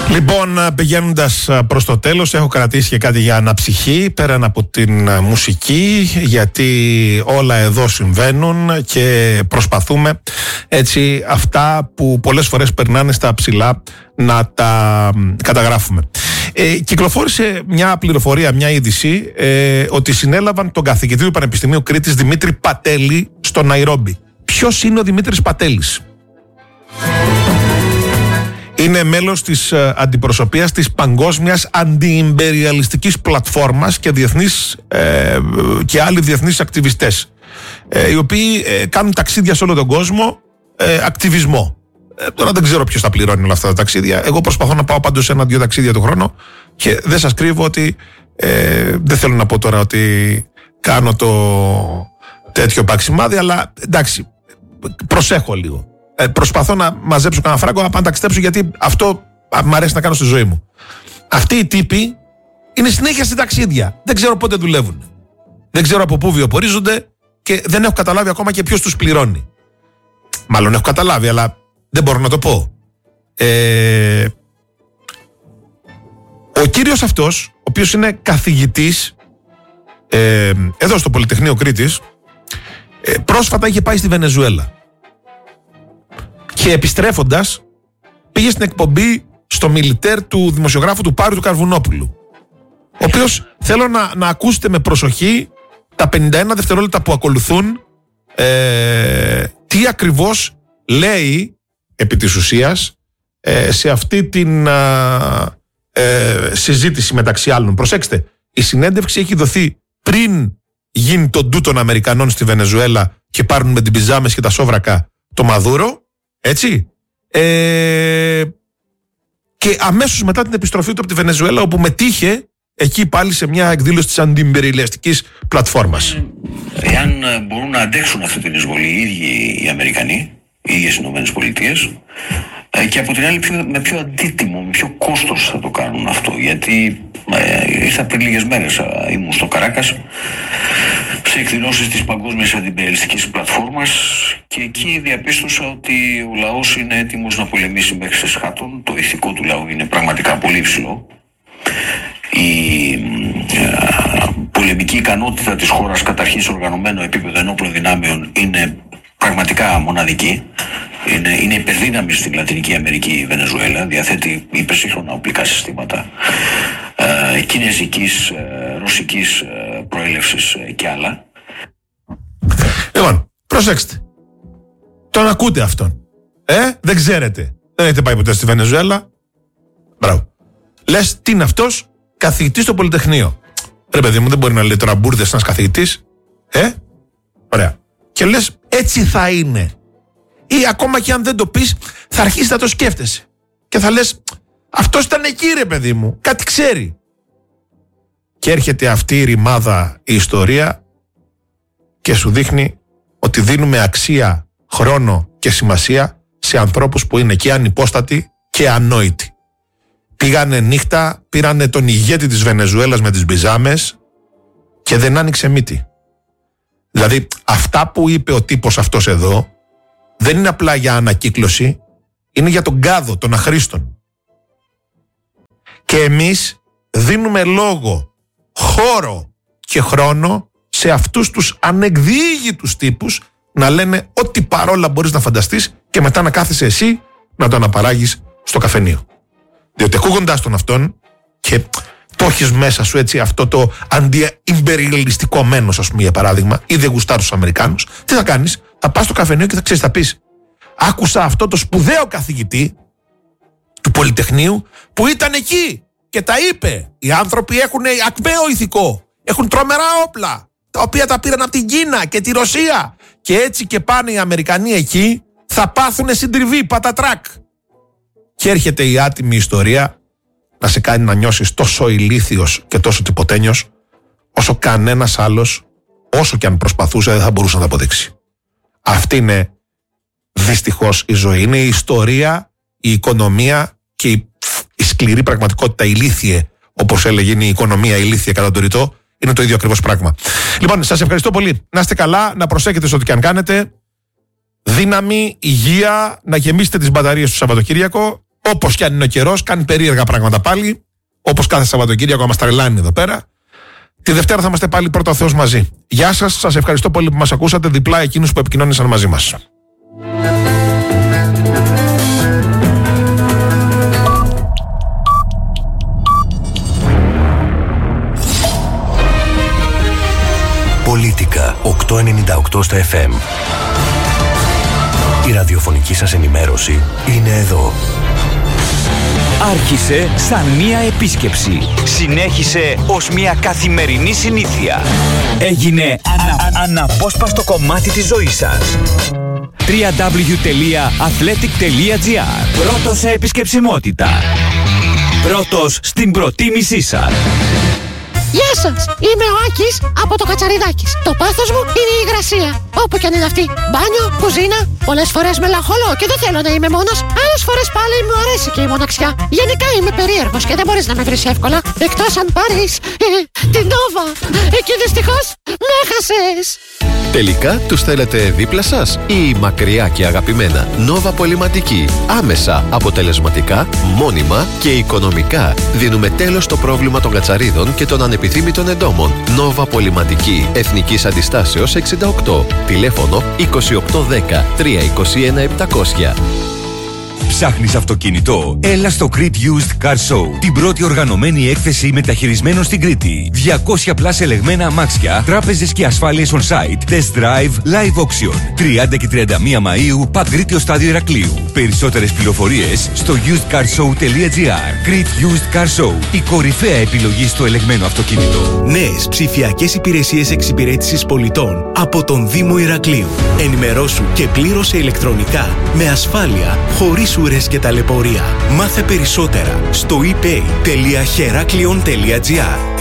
Λοιπόν, πηγαίνοντας προς το τέλος, έχω κρατήσει και κάτι για αναψυχή πέραν από την μουσική, γιατί όλα εδώ συμβαίνουν και προσπαθούμε έτσι αυτά που πολλές φορές περνάνε στα ψηλά να τα καταγράφουμε. Κυκλοφόρησε μια πληροφορία, μια είδηση ότι συνέλαβαν τον καθηγητή του Πανεπιστημίου Κρήτης Δημήτρη Πατέλη στο Ναϊρόμπι. Ποιος είναι ο Δημήτρης Πατέλης? Είναι μέλος της αντιπροσωπείας της Παγκόσμιας Αντιιμπεριαλιστικής Πλατφόρμας και άλλοι διεθνείς ακτιβιστές, οι οποίοι κάνουν ταξίδια σε όλο τον κόσμο, ακτιβισμό. Τώρα δεν ξέρω ποιος θα πληρώνει όλα αυτά τα ταξίδια. Εγώ προσπαθώ να πάω πάντως 1-2 ταξίδια το χρόνο και δεν σας κρύβω ότι δεν θέλω να πω τώρα ότι κάνω το τέτοιο παξιμάδι, αλλά εντάξει, προσέχω λίγο. Προσπαθώ να μαζέψω κανένα φράγκο, να πάω να ταξιδέψω, γιατί αυτό μου αρέσει να κάνω στη ζωή μου. Αυτοί οι τύποι είναι συνέχεια σε ταξίδια. Δεν ξέρω πότε δουλεύουν. Δεν ξέρω από πού βιοπορίζονται και δεν έχω καταλάβει ακόμα και ποιος τους πληρώνει. Μάλλον έχω καταλάβει, αλλά δεν μπορώ να το πω. Ο κύριος αυτός, ο οποίος είναι καθηγητής εδώ στο Πολυτεχνείο Κρήτης, πρόσφατα είχε πάει στη Βενεζουέλα. Και επιστρέφοντας, πήγε στην εκπομπή στο Μιλιτέρ του δημοσιογράφου του Πάρου του Καρβουνόπουλου. Ο οποίος, θέλω να ακούσετε με προσοχή τα 51 δευτερόλεπτα που ακολουθούν, τι ακριβώς λέει επί της ουσίας σε αυτή την συζήτηση μεταξύ άλλων. Προσέξτε, η συνέντευξη έχει δοθεί πριν γίνει το ντου των Αμερικανών στη Βενεζουέλα και πάρουν με την πιζάμες και τα σόβρακα το Μαδούρο. Έτσι. Και αμέσως μετά την επιστροφή του από τη Βενεζουέλα, όπου μετήχε εκεί πάλι σε μια εκδήλωση της αντιιμπεριαλιστικής πλατφόρμας. Εάν μπορούν να αντέξουν αυτή την εισβολή οι ίδιοι οι Αμερικανοί, οι ίδιες οι Ηνωμένες Πολιτείες, και από την άλλη με πιο αντίτιμο, με πιο κόστος θα το κάνουν αυτό. Γιατί ήρθα πριν λίγες μέρες, ήμουν στο Καράκας σε εκδηλώσεις της Παγκόσμιας Αντιιμπεριαλιστικής Πλατφόρμας και εκεί διαπίστωσα ότι ο λαός είναι έτοιμος να πολεμήσει μέχρι σε σχάτων. Το ηθικό του λαού είναι πραγματικά πολύ υψηλό. Η πολεμική ικανότητα της χώρας, καταρχήν σε οργανωμένο επίπεδο ενόπλων δυνάμεων, είναι πραγματικά μοναδική. Είναι υπερδύναμη στην Λατινική Αμερική η Βενεζουέλα. Διαθέτει υπερσύγχρονα οπλικά συστήματα κινέζικης, ρωσικής προέλευσης και άλλα. Λοιπόν, προσέξτε. Τον ακούτε αυτόν. Δεν ξέρετε. Δεν έχετε πάει ποτέ στη Βενεζουέλα. Μπράβο. Λες, τι είναι αυτός? Καθηγητής στο Πολυτεχνείο. Ρε παιδί μου, δεν μπορεί να λέει τώρα μπουρδες ένας καθηγητής. Ωραία. Και λες, έτσι θα είναι. Ή ακόμα και αν δεν το πεις, θα αρχίσεις να το σκέφτεσαι. Και θα λες, αυτός ήταν εκεί ρε παιδί μου, κάτι ξέρει. Και έρχεται αυτή η ρημάδα, η ιστορία, και σου δείχνει ότι δίνουμε αξία, χρόνο και σημασία σε ανθρώπους που είναι και ανυπόστατοι και ανόητοι. Πήγανε νύχτα, πήρανε τον ηγέτη της Βενεζουέλας με τις μπιζάμες και δεν άνοιξε μύτη. Δηλαδή, αυτά που είπε ο τύπος αυτός εδώ δεν είναι απλά για ανακύκλωση, είναι για τον κάδο των αχρήστων. Και εμείς δίνουμε λόγο, χώρο και χρόνο σε αυτούς τους ανεκδιήγητους τύπους να λένε ό,τι παρόλα μπορείς να φανταστείς και μετά να κάθεσαι εσύ να το αναπαράγεις στο καφενείο. Διότι ακούγοντας τον αυτόν και το έχεις μέσα σου έτσι αυτό το αντιιμπεριαλιστικό μένος, ας πούμε, για παράδειγμα, ή δεν γουστάρεις τους Αμερικάνους, τι θα κάνεις? Θα πας στο καφενείο και θα πεις, άκουσα αυτό το σπουδαίο καθηγητή του Πολυτεχνείου που ήταν εκεί και τα είπε. Οι άνθρωποι έχουν ακμαίο ηθικό, έχουν τρομερά όπλα, τα οποία τα πήραν από την Κίνα και τη Ρωσία. Και έτσι και πάνε οι Αμερικανοί εκεί, θα πάθουνε συντριβή, πατατράκ. Και έρχεται η άτιμη ιστορία να σε κάνει να νιώσεις τόσο ηλίθιος και τόσο τυποτένιος, όσο κανένας άλλος, όσο και αν προσπαθούσε, δεν θα μπορούσε να τα αποδείξει. Αυτή είναι δυστυχώς η ζωή. Είναι η ιστορία, η οικονομία και η σκληρή πραγματικότητα, ηλίθιε, όπως έλεγε, είναι η οικονομία ηλίθια κατά τον ρητό. Είναι το ίδιο ακριβώς πράγμα. Λοιπόν, σας ευχαριστώ πολύ. Να είστε καλά, να προσέχετε σε ό,τι και αν κάνετε. Δύναμη, υγεία, να γεμίσετε τις μπαταρίες του Σαββατοκύριακο. Όπως κι αν είναι ο καιρός, κάνει περίεργα πράγματα πάλι. Όπως κάθε Σαββατοκύριακο μας τρελάνει εδώ πέρα. Τη Δευτέρα θα είμαστε πάλι πρώτα ο Θεός μαζί. Γεια σας, σας ευχαριστώ πολύ που μας ακούσατε, διπλά εκείνους που επικοινώνησαν μαζί μας. Πολίτικα 898 στα FM. Η ραδιοφωνική σας ενημέρωση είναι εδώ. Άρχισε σαν μία επίσκεψη. Συνέχισε ως μία καθημερινή συνήθεια. Έγινε αναπόσπαστο κομμάτι της ζωής σας. www.athletic.gr. Πρώτος σε επισκεψιμότητα. Πρώτος στην προτίμησή σας. Γεια σας, είμαι ο Άκης από το Κατσαριδάκης. Το πάθος μου είναι η υγρασία. Όπου κι αν είναι αυτή. Μπάνιο, κουζίνα. Πολλές φορές μελαγχολώ και δεν θέλω να είμαι μόνος. Άλλες φορές πάλι μου αρέσει και η μοναξιά. Γενικά είμαι περίεργος και δεν μπορείς να με βρεις εύκολα. Εκτός αν πάρεις την Νόβα. Εκεί δυστυχώς με έχασες. Τελικά τους θέλετε δίπλα σας ή μακριά και αγαπημένα? Νόβα Πολυματική. Άμεσα, αποτελεσματικά, μόνιμα και οικονομικά. Δίνουμε τέλος στο πρόβλημα των κατσαρίδων και των ανεπιθύμητων εντόμων. Νόβα Πολυματική. Εθνικής Αντιστάσεως 68. Τηλέφωνο 2810 321 700. Ψάχνεις αυτοκίνητο? Έλα στο Crete Used Car Show. Την πρώτη οργανωμένη έκθεση μεταχειρισμένων στην Κρήτη. 200 πλάς ελεγμένα αμάξια, τράπεζες και ασφάλειες on site, test drive, live auction. 30 και 31 Μαΐου, Παγκρίτιο Στάδιο Ηρακλείου. Περισσότερες πληροφορίες στο usedcarshow.gr. Crete Used Car Show. Η κορυφαία επιλογή στο ελεγμένο αυτοκίνητο. Νέες ψηφιακές υπηρεσίες εξυπηρέτησης πολιτών από τον Δήμο Ηρακλείου. Ενημερώσου και πλήρωσε ηλεκτρονικά με ασφάλεια, χωρίς ουρές και ταλαιπωρία. Μάθε περισσότερα στο epay.heraklion.gr.